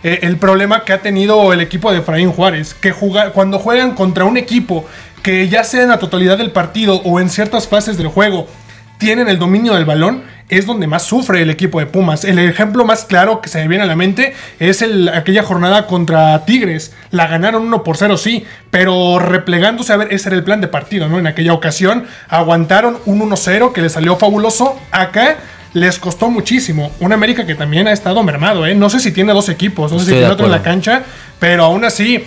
el problema que ha tenido el equipo de Efraín Juárez, que cuando juegan contra un equipo que ya sea en la totalidad del partido o en ciertas fases del juego tienen el dominio del balón, es donde más sufre el equipo de Pumas. El ejemplo más claro que se me viene a la mente es aquella jornada contra Tigres. La ganaron 1-0, sí, pero replegándose, a ver, ese era el plan de partido, ¿no? En aquella ocasión aguantaron un 1-0 que les salió fabuloso. Acá les costó muchísimo. Un América que también ha estado mermado, ¿eh? No sé si tiene dos equipos, no sé si tiene otro en la cancha, pero aún así,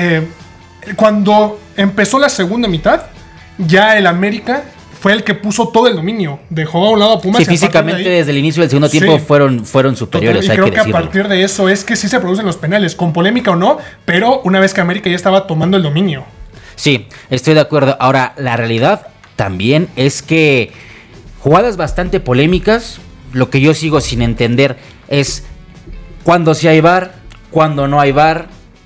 cuando empezó la segunda mitad, ya el América fue el que puso todo el dominio. Dejó a un lado a Pumas. Sí, físicamente desde el inicio del segundo tiempo fueron superiores. Y creo que a partir de eso es que sí se producen los penales, con polémica o no, pero una vez que América ya estaba tomando el dominio. Sí, estoy de acuerdo. Ahora, la realidad también es que jugadas bastante polémicas, lo que yo sigo sin entender es cuándo sí hay VAR, cuándo no hay VAR,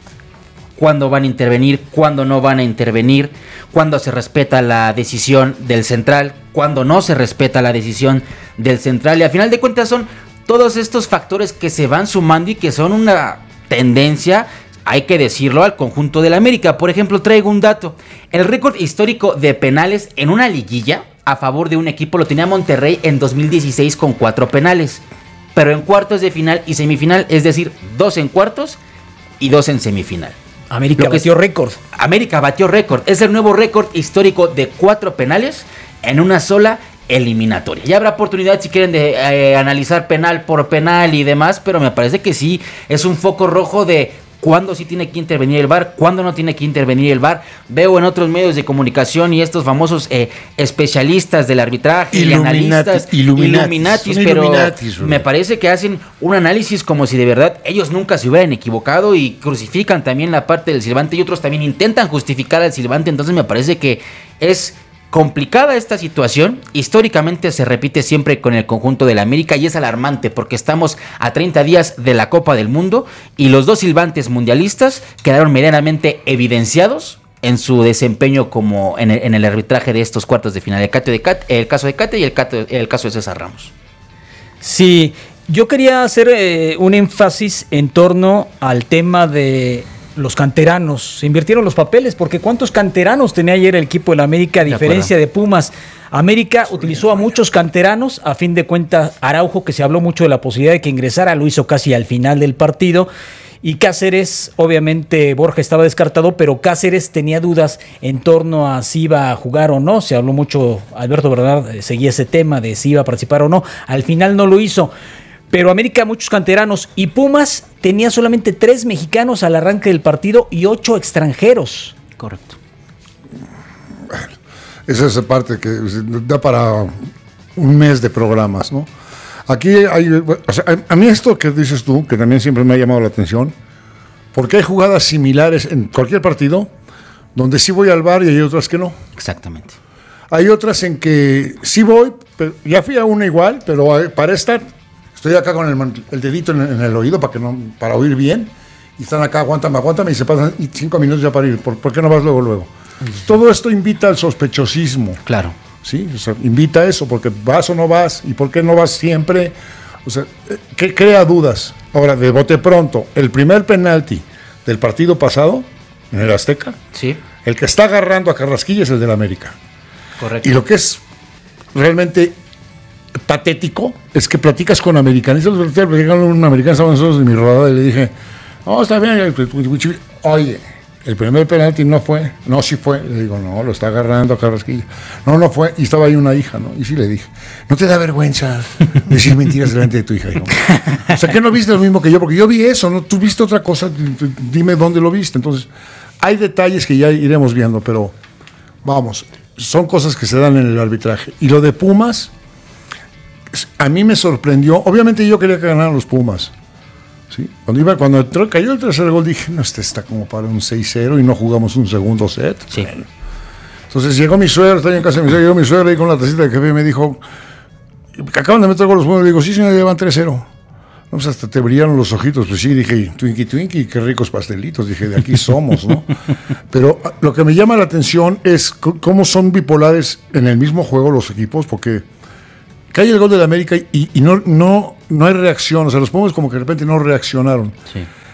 cuándo van a intervenir, cuándo no van a intervenir, cuándo se respeta la decisión del central, cuándo no se respeta la decisión del central. Y al final de cuentas son todos estos factores que se van sumando y que son una tendencia, hay que decirlo, al conjunto del América. Por ejemplo, traigo un dato. El récord histórico de penales en una liguilla a favor de un equipo lo tenía Monterrey en 2016 con 4 penales. Pero en cuartos de final y semifinal, es decir, 2 en cuartos y 2 en semifinal. América batió récord. América batió récord. Es el nuevo récord histórico de 4 penales en una sola eliminatoria. Ya habrá oportunidad si quieren de analizar penal por penal y demás, pero me parece que sí es un foco rojo de cuándo sí tiene que intervenir el VAR, cuándo no tiene que intervenir el VAR. Veo en otros medios de comunicación y estos famosos especialistas del arbitraje y analistas Illuminatis, pero me parece que hacen un análisis como si de verdad ellos nunca se hubieran equivocado y crucifican también la parte del silbante y otros también intentan justificar al silbante. Entonces me parece que es complicada esta situación. Históricamente se repite siempre con el conjunto de la América y es alarmante porque estamos a 30 días de la Copa del Mundo y los dos silbantes mundialistas quedaron medianamente evidenciados en su desempeño como en el arbitraje de estos cuartos de final. El caso de Cate y el caso de César Ramos. Sí, yo quería hacer un énfasis en torno al tema de los canteranos. Se invirtieron los papeles porque ¿cuántos canteranos tenía ayer el equipo de la América a diferencia de Pumas? América utilizó a muchos canteranos. A fin de cuentas, Araujo, que se habló mucho de la posibilidad de que ingresara, lo hizo casi al final del partido. Y Cáceres, obviamente Borja estaba descartado, pero Cáceres tenía dudas en torno a si iba a jugar o no. Se habló mucho, Alberto Bernard seguía ese tema de si iba a participar o no. Al final no lo hizo. Pero América muchos canteranos y Pumas tenía solamente 3 mexicanos al arranque del partido y 8 extranjeros. Correcto. Esa es la parte que da para un mes de programas, ¿no? Aquí hay, o sea, a mí esto que dices tú, que también siempre me ha llamado la atención, porque hay jugadas similares en cualquier partido, donde sí voy al VAR y hay otras que no. Exactamente. Hay otras en que sí voy, pero ya fui a una igual, pero para estar... Estoy acá con el dedito en el oído para oír bien. Y están acá, aguántame. Y se pasan 5 minutos ya para ir. ¿Por qué no vas luego? Todo esto invita al sospechosismo. Claro. ¿Sí? O sea, invita a eso, porque vas o no vas. ¿Y por qué no vas siempre? O sea, que crea dudas. Ahora, de bote pronto, el primer penalti del partido pasado, en el Azteca, sí, el que está agarrando a Carrasquilla es el del América. Correcto. Y lo que es realmente patético es que platicas con americanistas. Un americano estaba nosotros de mi rodada y le dije, está bien. Oye, el primer penalti no fue. No, sí fue. Le digo, no, lo está agarrando a Carrasquilla. No fue. Y estaba ahí una hija, ¿no? Y sí le dije, ¿no te da vergüenza decir mentiras delante de tu hija? Digo, o sea, ¿que no viste lo mismo que yo? Porque yo vi eso, ¿no? Tú viste otra cosa, dime dónde lo viste. Entonces, hay detalles que ya iremos viendo, pero vamos, son cosas que se dan en el arbitraje. Y lo de Pumas, a mí me sorprendió. Obviamente yo quería que ganaran los Pumas, ¿sí? Cuando cayó el tercer gol dije, no, este está como para un 6-0 y no jugamos un segundo set. Sí. Bueno. Entonces llegó mi suegro, estaba en casa de mi suegro, llegó mi suegro ahí con la tacita de café y me dijo, acaban de meter gol los Pumas. Le digo, sí, señor, llevan 3-0. No, pues hasta te brillaron los ojitos. Pues sí, dije, Twinkie, qué ricos pastelitos. Dije, de aquí somos, ¿no? Pero lo que me llama la atención es cómo son bipolares en el mismo juego los equipos, porque cae el gol del América y no hay reacción. O sea, los Pumas como que de repente no reaccionaron. Sí.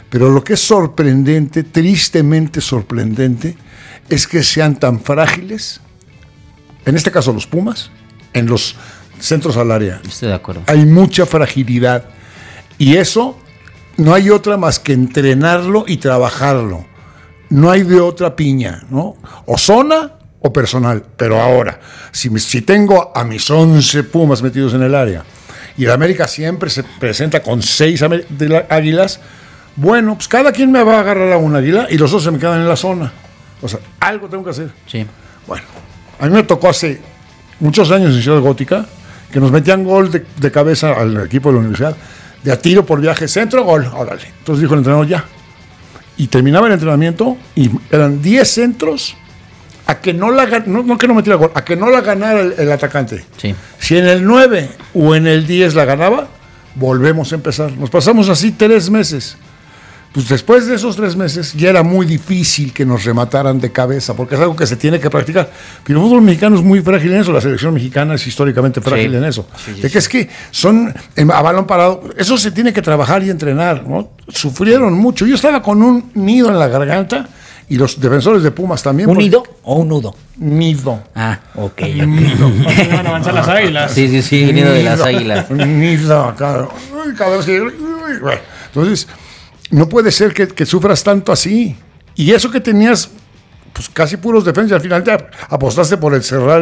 Pero lo que es sorprendente, tristemente sorprendente, es que sean tan frágiles, en este caso los Pumas, en los centros al área. Estoy de acuerdo. Hay mucha fragilidad. Y eso no hay otra más que entrenarlo y trabajarlo. No hay de otra piña, ¿no? O zona o personal. Pero ahora, si tengo a mis 11 Pumas metidos en el área y el América siempre se presenta con 6 águilas, bueno, pues cada quien me va a agarrar a un águila y los dos se me quedan en la zona. O sea, algo tengo que hacer. Sí. Bueno, a mí me tocó hace muchos años en Ciudad Gótica que nos metían gol de cabeza al equipo de la universidad, de a tiro por viaje, centro, gol, órale. Entonces dijo el entrenador ya. Y terminaba el entrenamiento y eran 10 centros a que no la no que no metiera gol, a que no la ganara el atacante. Sí. Si en el 9 o en el 10 la ganaba, volvemos a empezar. Nos pasamos así 3 meses. Pues después de esos 3 meses ya era muy difícil que nos remataran de cabeza, porque es algo que se tiene que practicar. Pero el fútbol mexicano es muy frágil en eso, la selección mexicana es históricamente frágil en eso. De que es que son a balón parado, eso se tiene que trabajar y entrenar, ¿no? Sufrieron mucho. Yo estaba con un nido en la garganta y los defensores de Pumas también. ¿Un nido o un nudo? Nido. Ah, ok. No se van a avanzar las águilas. Sí, nido de las águilas. Nido, cada vez que... Bueno, entonces... No puede ser que sufras tanto así. Y eso que tenías, pues casi puros defensas, al final te apostaste por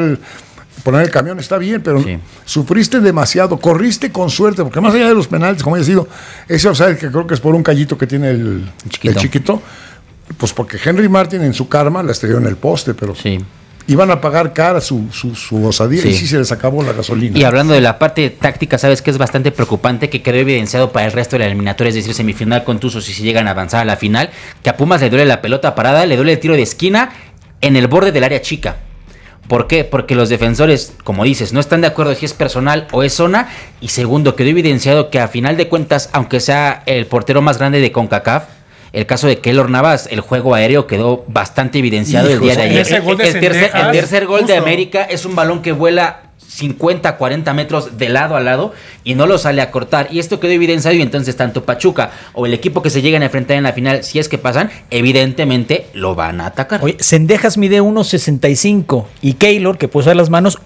poner el camión, está bien, pero sufriste demasiado, corriste con suerte, porque más allá de los penaltis, como haya sido, ese offside que creo que es por un callito que tiene el chiquito, pues porque Henry Martin en su karma la estrelló en el poste, pero iban a pagar cara su osadía y sí se les acabó la gasolina. Y hablando de la parte táctica, sabes que es bastante preocupante, que quedó evidenciado para el resto de la eliminatoria, es decir, semifinal con Tuzos y si llegan a avanzar a la final, que a Pumas le duele la pelota parada, le duele el tiro de esquina en el borde del área chica. ¿Por qué? Porque los defensores, como dices, no están de acuerdo si es personal o es zona. Y segundo, quedó evidenciado que a final de cuentas, aunque sea el portero más grande de CONCACAF, el caso de Keylor Navas, el juego aéreo quedó bastante evidenciado el día de ayer. El tercer gol de América es un balón que vuela 50, 40 metros de lado a lado y no lo sale a cortar. Y esto quedó evidenciado y entonces tanto Pachuca o el equipo que se llegan a enfrentar en la final, si es que pasan, evidentemente lo van a atacar. Oye, Cendejas mide 1.65 y Keylor, que puede usar las manos,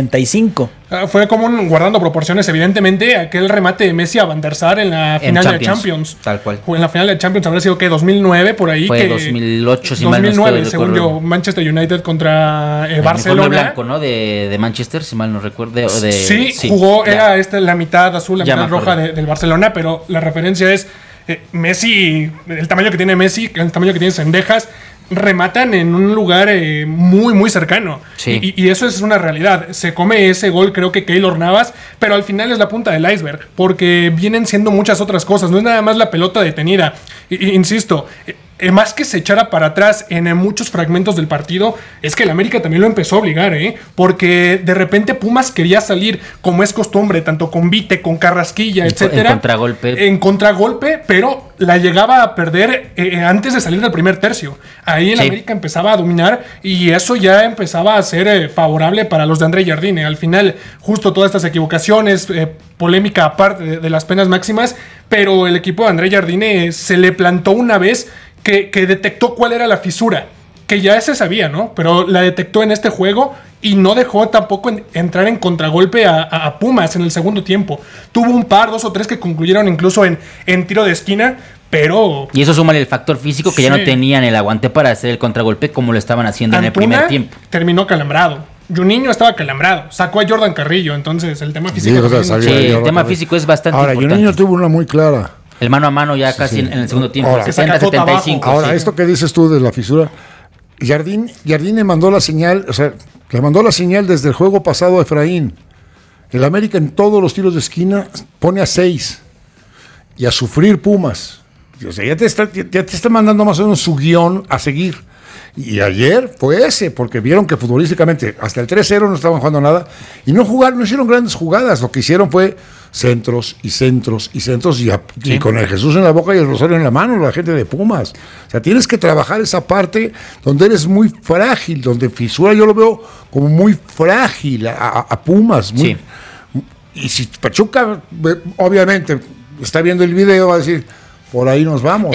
1.85. Fue como guardando proporciones, evidentemente, aquel remate de Messi a Van der Sar en la final de Champions. Tal cual. En la final de Champions habrá sido que 2009, por ahí. Fue que 2008, si 2009, mal no estoy según yo, Manchester United contra Barcelona. Blanco, ¿no? De Manchester, si mal no recuerdo. Sí, jugó, era la mitad azul, la mitad roja del Barcelona, pero la referencia es Messi, el tamaño que tiene Messi, el tamaño que tiene Cendejas, rematan en un lugar muy, muy cercano. Sí. Y eso es una realidad. Se come ese gol, creo que Keylor Navas, pero al final es la punta del iceberg, porque vienen siendo muchas otras cosas. No es nada más la pelota detenida. Insisto, más que se echara para atrás en muchos fragmentos del partido, es que el América también lo empezó a obligar, porque de repente Pumas quería salir, como es costumbre, tanto con Vite, con Carrasquilla, etcétera. En contragolpe, pero la llegaba a perder antes de salir del primer tercio. Ahí el América empezaba a dominar y eso ya empezaba a ser favorable para los de André Jardine. Al final, justo todas estas equivocaciones, polémica aparte de las penas máximas, pero el equipo de André Jardine se le plantó una vez que detectó cuál era la fisura, que ya se sabía, ¿no? Pero la detectó en este juego y no dejó tampoco entrar en contragolpe a Pumas en el segundo tiempo. Tuvo un par, 2 o 3 que concluyeron incluso en tiro de esquina, pero... Y eso suma el factor físico que ya no tenían el aguante para hacer el contragolpe como lo estaban haciendo en el primer tiempo. Terminó calambrado. Juninho estaba calambrado. Sacó a Jordan Carrillo, entonces el tema físico... el tema físico es bastante importante. Juninho tuvo una muy clara. El mano a mano ya casi en el segundo tiempo. Ahora, 60-75. Ahora, esto que dices tú de la fisura, Jardine mandó la señal, o sea, le mandó la señal desde el juego pasado a Efraín. El América en todos los tiros de esquina pone a 6 y a sufrir Pumas. O sea, ya te está mandando más o menos su guión a seguir. Y ayer fue ese, porque vieron que futbolísticamente hasta el 3-0 no estaban jugando nada y no hicieron grandes jugadas. Lo que hicieron fue centros y centros y centros y con el Jesús en la boca y el rosario en la mano, la gente de Pumas. O sea, tienes que trabajar esa parte donde eres muy frágil, donde fisura yo lo veo como muy frágil a Pumas. Y si Pachuca, obviamente, está viendo el video, va a decir, por ahí nos vamos.